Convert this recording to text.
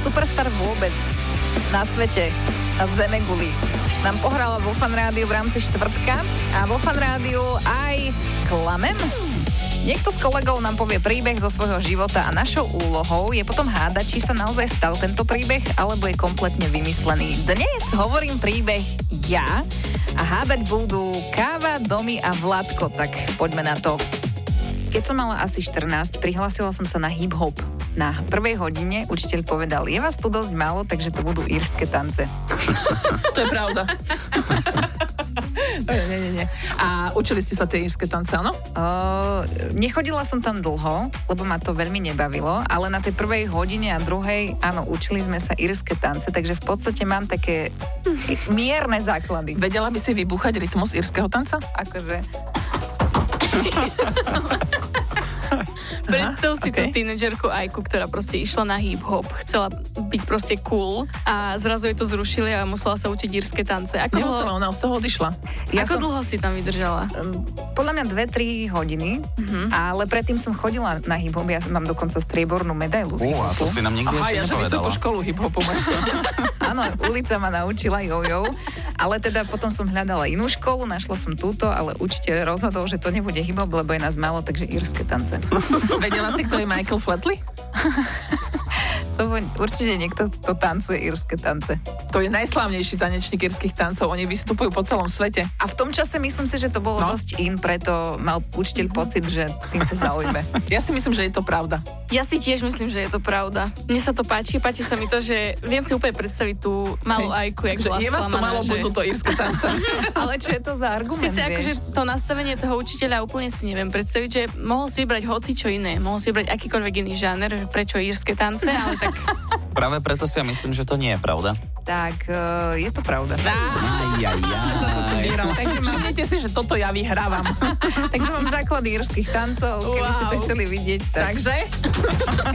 superstar vôbec na svete, na Zemeguli, nám pohrala vo Fan Rádiu v rámci štvrtka a vo Fan Rádiu aj klamem. Niekto z kolegov nám povie príbeh zo svojho života a našou úlohou je potom hádať, či sa naozaj stal tento príbeh, alebo je kompletne vymyslený. Dnes hovorím príbeh ja a hádať budú Káva, Domi a Vladko, tak poďme na to. Keď som mala asi 14, prihlásila som sa na hip-hop. Na prvej hodine učiteľ povedal, je vás tu dosť málo, takže to budú írske tance. To je pravda. Nie. A učili ste sa tie írske tance, áno? Nechodila som tam dlho, lebo ma to veľmi nebavilo, ale na tej prvej hodine a druhej, áno, učili sme sa írske tance, takže v podstate mám také mierne základy. Vedela by si vybuchať rytmus írskeho tanca? Akože... Predstav si tú tínedžerku Ajku, ktorá proste išla na hip-hop, chcela byť proste cool a zrazu jej to zrušili a musela sa učiť írske tance. Nemusela, ona z toho odišla. Ako dlho si tam vydržala? Podľa mňa 2-3 hodiny, ale predtým som chodila na hip-hop, ja mám dokonca striebornú medailu z A to hip-hopu. si nám nikdy ešte Ja že nepovedala. vysokú školu hip-hopu máš. Áno, ulica ma naučila jojo, ale teda potom som hľadala inú školu, našla som túto, ale učiteľ rozhodol, že to nebude hip-hop, lebo je nás málo, takže írske tance. Vedela si, kto je Michael Flatley? Určite niekto to tancuje írske tance. To je najslávnejší tanečník írskych tancov. Oni vystupujú po celom svete. A v tom čase myslím si, že to bolo dosť in, preto mal učiteľ pocit, že týmto zaujme. Ja si myslím, že je to pravda. Ja si tiež myslím, že je to pravda. Mne sa to páči sa mi to, že viem si úplne predstaviť tú malú Ajku, jak bola Je vás to sklamaná, malo budú to írske tance. Ale čo je to za argument, Sice vieš? akože to nastavenie toho učiteľa úplne si neviem predstaviť, že mohol si vybrať hoci čo iné, mohol si vybrať akýkoľvek iný žáner, že prečo írske tance, ale tak... Práve preto si ja myslím, že to nie je pravda. Tak, je to pravda. Takže všimnite si, že toto ja vyhrávam. Takže mám základy írskych tancov, keby ste to chceli vidieť. Tak. Takže...